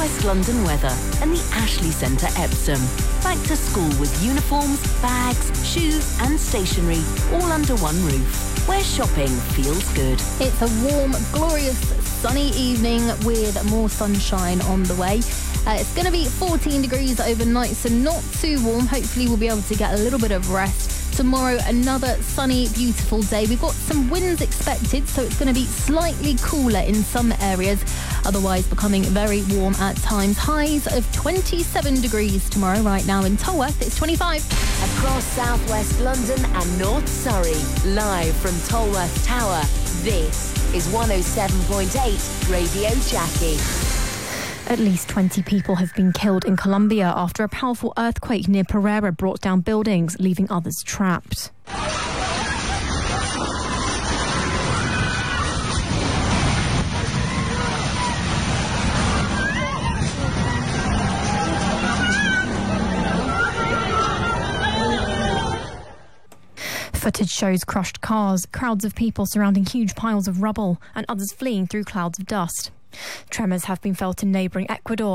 West London weather and the Ashley Centre, Epsom. Back to school with uniforms, bags, shoes and stationery all under one roof, where shopping feels good. It's a warm, glorious, sunny evening with more sunshine on the way. It's going to be 14 degrees overnight, so not too warm. Hopefully we'll be able to get a little bit of rest. Tomorrow, another sunny, beautiful day. We've got some winds expected, so it's going to be slightly cooler in some areas, otherwise becoming very warm at times. Highs of 27 degrees tomorrow. Right now in Tolworth, it's 25. Across southwest London and North Surrey, live from Tolworth Tower, this is 107.8 Radio Jackie. At least 20 people have been killed in Colombia after a powerful earthquake near Pereira brought down buildings, leaving others trapped. Footage shows crushed cars, crowds of people surrounding huge piles of rubble, and others fleeing through clouds of dust. Tremors have been felt in neighbouring Ecuador.